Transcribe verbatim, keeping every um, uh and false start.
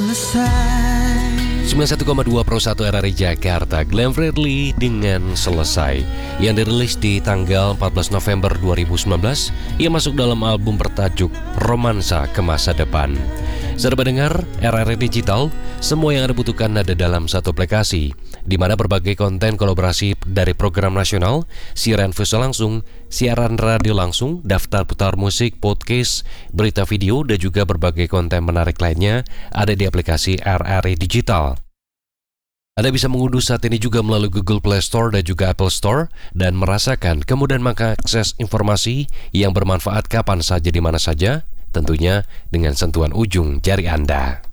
sembilan puluh satu koma dua Pro satu R R I Jakarta, Glenn Fredly dengan Selesai, yang dirilis di tanggal empat belas November dua ribu sembilan belas. Ia masuk dalam album bertajuk Romansa ke Masa Depan. Saudara pendengar, R R I Digital, semua yang Anda butuhkan ada dalam satu aplikasi, di mana berbagai konten kolaborasi dari program nasional, siaran visual langsung, siaran radio langsung, daftar putar musik, podcast, berita video, dan juga berbagai konten menarik lainnya ada di aplikasi R R I Digital. Anda bisa mengunduh saat ini juga melalui Google Play Store dan juga Apple Store dan merasakan kemudahan mengakses informasi yang bermanfaat kapan saja di mana saja, tentunya dengan sentuhan ujung jari Anda.